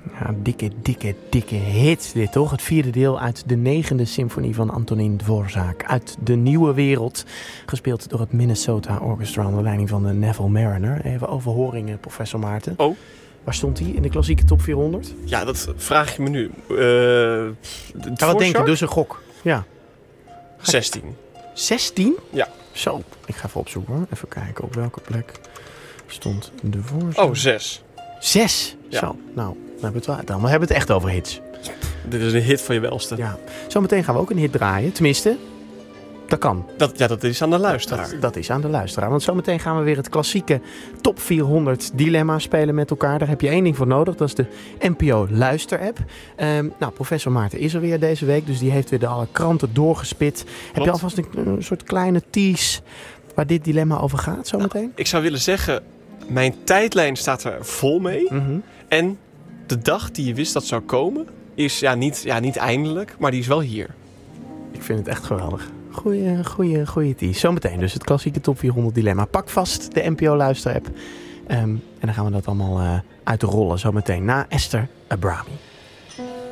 Ja, dikke hit dit, toch? Het 4e deel uit de 9e symfonie van Antonin Dvorak. Uit de Nieuwe Wereld. Gespeeld door het Minnesota Orchestra onder leiding van de Neville Mariner. Even overhoringen, professor Maarten. Oh. Waar stond hij in de klassieke top 400? Ja, dat vraag je me nu. Wat denk je? Dus een gok. Ja. 16. 16? Ja. Zo, ik ga even opzoeken hoor. Even kijken op welke plek stond Dvorak. Oh, 6. 6? Ja. Zo, nou, dan hebben we het echt over hits. Dit is een hit van je welste. Ja. Zometeen gaan we ook een hit draaien. Tenminste, dat kan. Dat is aan de luisteraar. Dat is aan de luisteraar. Want zometeen gaan we weer het klassieke top 400 dilemma spelen met elkaar. Daar heb je één ding voor nodig. Dat is de NPO Luister-app. Professor Maarten is er weer deze week. Dus die heeft weer alle kranten doorgespit. Heb je alvast een soort kleine tease waar dit dilemma over gaat zometeen? Nou, ik zou willen zeggen, mijn tijdlijn staat er vol mee. Mm-hmm. En de dag die je wist dat zou komen is niet eindelijk, maar die is wel hier. Ik vind het echt geweldig. Goeie tease. Zometeen dus het klassieke top 400 dilemma. Pak vast de NPO Luister-app. En dan gaan we dat allemaal uitrollen zometeen na Esther Abrami.